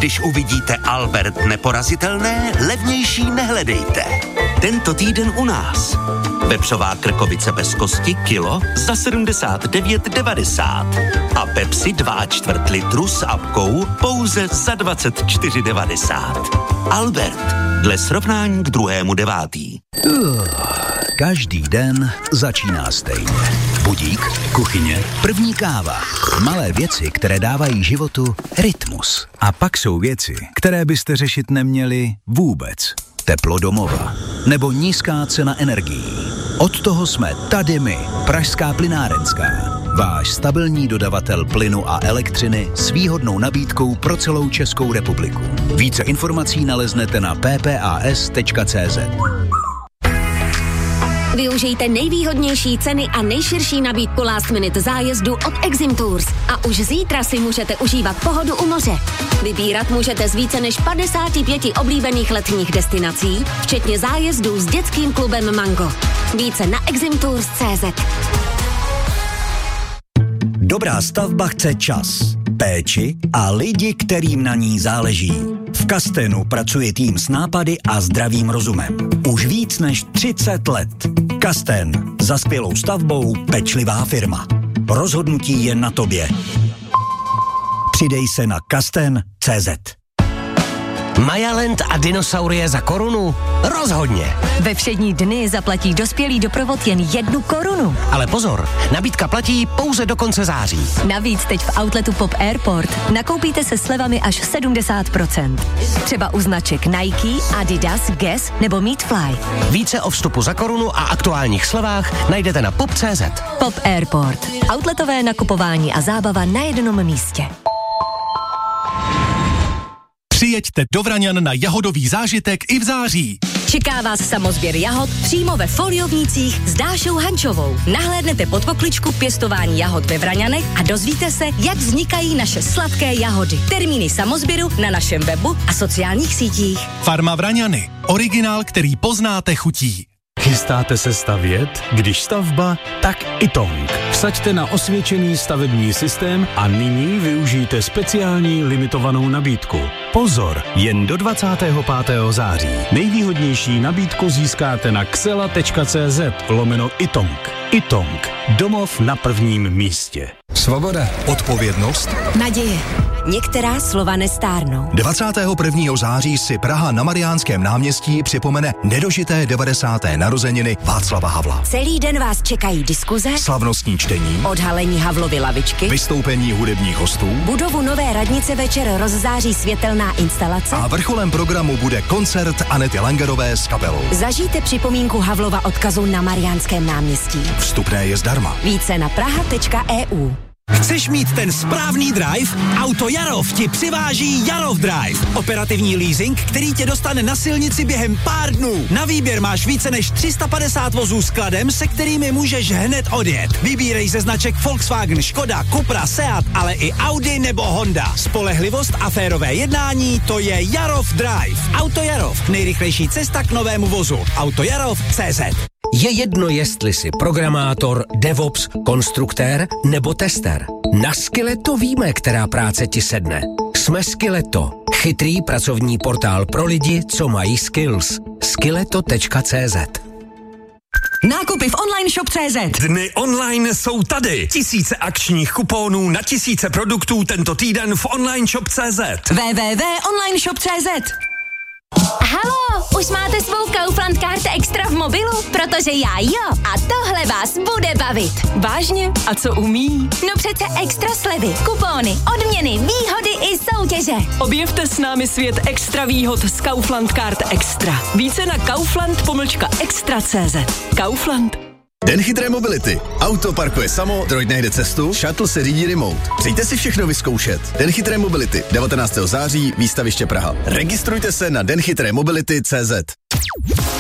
Když uvidíte Albert neporazitelné, levnější nehledejte. Tento týden u nás. Vepřová krkovice bez kosti kilo za 79,90 a Pepsi 2,4 litru s apkou pouze za 24,90. Albert, dle srovnání k 2.9. Každý den začíná stejně. Budík, kuchyně, první káva. Malé věci, které dávají životu rytmus. A pak jsou věci, které byste řešit neměli vůbec. Teplo domova nebo nízká cena energií. Od toho jsme tady my, Pražská plynárenská. Váš stabilní dodavatel plynu a elektřiny s výhodnou nabídkou pro celou Českou republiku. Více informací naleznete na ppas.cz. Využijte nejvýhodnější ceny a nejširší nabídku last minute zájezdu od Exim Tours a už zítra si můžete užívat pohodu u moře. Vybírat můžete z více než 55 oblíbených letních destinací, včetně zájezdů s dětským klubem Mango. Více na eximtours.cz. Dobrá stavba chce čas, péči a lidi, kterým na ní záleží. V Kastenu pracuje tým s nápady a zdravým rozumem. Už víc než 30 let. Kasten. Za skvělou stavbou pečlivá firma. Rozhodnutí je na tobě. Přidej se na kasten.cz. Majaland a dinosaurie za korunu? Rozhodně. Ve všední dny zaplatí dospělý doprovod jen 1 korunu. Ale pozor, nabídka platí pouze do konce září. Navíc teď v outletu Pop Airport nakoupíte se slevami až 70%. Třeba u značek Nike, Adidas, Guess nebo Meatfly. Více o vstupu za korunu a aktuálních slevách najdete na pop.cz. Pop Airport. Outletové nakupování a zábava na jednom místě. Přijeďte do Vraňan na jahodový zážitek i v září. Čeká vás samozběr jahod přímo ve Foliovnících s Dášou Hančovou. Nahlédnete pod pokličku pěstování jahod ve Vraňanech a dozvíte se, jak vznikají naše sladké jahody. Termíny samozběru na našem webu a sociálních sítích. Farma Vraňany. Originál, který poznáte chutí. Chystáte se stavět? Když stavba, tak Itong. Vsaďte na osvědčený stavební systém a nyní využijte speciální limitovanou nabídku. Pozor, jen do 25. září. Nejvýhodnější nabídku získáte na xela.cz/Itong. Itong. Domov na prvním místě. Svoboda, odpovědnost, naděje. Některá slova nestárnou. 21. září si Praha na Mariánském náměstí připomene nedožité 90. narozeniny Václava Havla. Celý den vás čekají diskuze, slavnostní čtení, odhalení Havlovy lavičky, vystoupení hudebních hostů, budovu Nové radnice večer rozzáří světelná instalace a vrcholem programu bude koncert Anety Langerové s kapelou. Zažijte připomínku Havlova odkazu na Mariánském náměstí. Vstupné je zdarma. Více na praha.eu. Chceš mít ten správný drive? Auto Jarov ti přiváží Jarov Drive. Operativní leasing, který tě dostane na silnici během pár dnů. Na výběr máš více než 350 vozů s kladem, se kterými můžeš hned odjet. Vybírej ze značek Volkswagen, Škoda, Cupra, Seat, ale i Audi nebo Honda. Spolehlivost a férové jednání, to je Jarov Drive. Auto Jarov, nejrychlejší cesta k novému vozu. Autojarov.cz. Je jedno, jestli jsi programátor, DevOps, konstruktér nebo tester. Na Skilleto víme, která práce ti sedne. Jsme Skilleto, chytrý pracovní portál pro lidi, co mají skills. Skilleto.cz. Nákupy v online shop.cz. Dny online jsou tady. Tisíce akčních kuponů na tisíce produktů tento týden v online shop.cz. www.onlineshop.cz. Halo, už máte svou Kaufland Card Extra v mobilu? Protože já jo. A tohle vás bude bavit. Vážně? A co umí? No přece extra slevy, kupóny, odměny, výhody i soutěže. Objevte s námi svět extra výhod z Kaufland Card Extra. Více na kaufland.extra.cz. Kaufland. Den chytré mobility. Auto parkuje samo, droid najde cestu, shuttle se řídí remote. Přijďte si všechno vyzkoušet. Den chytré mobility. 19. září, výstaviště Praha. Registrujte se na denchytrémobility.cz.